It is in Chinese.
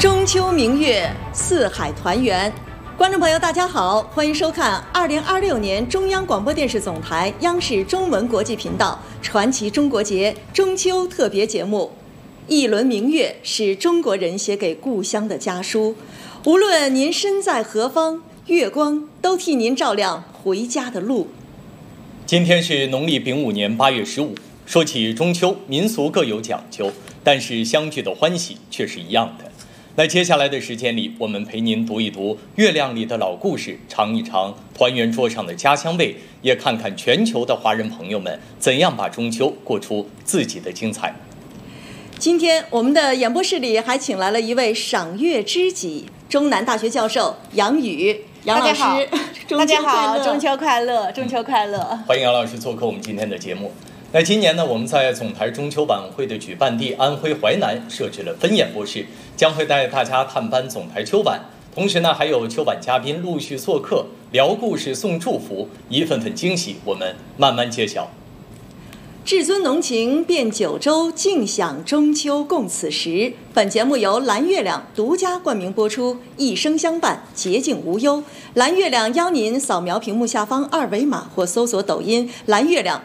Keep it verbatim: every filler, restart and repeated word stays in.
中秋明月，四海团圆。观众朋友，大家好，欢迎收看二零二六年中央广播电视总台央视中文国际频道《传奇中国节》中秋特别节目。一轮明月是中国人写给故乡的家书，无论您身在何方，月光都替您照亮回家的路。 今天是农历丙午年八月十五。说起中秋，民俗各有讲究，但是相聚的欢喜却是一样的。那接下来的时间里，我们陪您读一读月亮里的老故事，尝一尝团圆桌上的家乡味，也看看全球的华人朋友们怎样把中秋过出自己的精彩。 今天我们的演播室里还请来了一位赏月知己，中南大学教授杨宇。杨老师， 大家好，中秋快乐，中秋快乐！ 欢迎杨老师做客我们今天的节目。那今年呢，我们在总台中秋晚会的举办地安徽淮南设置了分演播室，将会带大家探班总台秋晚。同时呢，还有秋晚嘉宾陆续做客，聊故事送祝福，一份份惊喜我们慢慢揭晓。 至尊浓情变九州，尽享中秋共此时。本节目由蓝月亮独家冠名播出，一生相伴，洁净无忧。蓝月亮邀您扫描屏幕下方二维码或搜索抖音蓝月亮